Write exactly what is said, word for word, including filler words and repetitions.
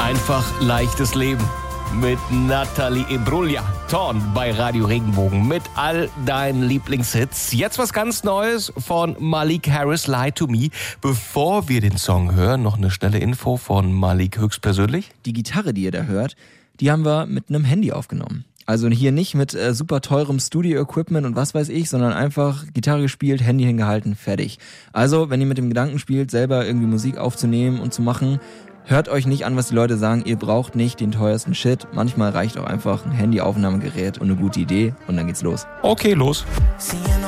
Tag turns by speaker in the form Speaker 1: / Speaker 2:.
Speaker 1: Einfach leichtes Leben mit Nathalie Imbruglia. Torn bei Radio Regenbogen mit all deinen Lieblingshits. Jetzt was ganz Neues von Malik Harris, Lie to Me. Bevor wir den Song hören, noch eine schnelle Info von Malik höchstpersönlich.
Speaker 2: Die Gitarre, die ihr da hört, die haben wir mit einem Handy aufgenommen. Also hier nicht mit äh, super teurem Studio-Equipment und was weiß ich, sondern einfach Gitarre gespielt, Handy hingehalten, fertig. Also, wenn ihr mit dem Gedanken spielt, selber irgendwie Musik aufzunehmen und zu machen, hört euch nicht an, was die Leute sagen. Ihr braucht nicht den teuersten Shit. Manchmal reicht auch einfach ein Handyaufnahmegerät und eine gute Idee und dann geht's los.
Speaker 1: Okay, los.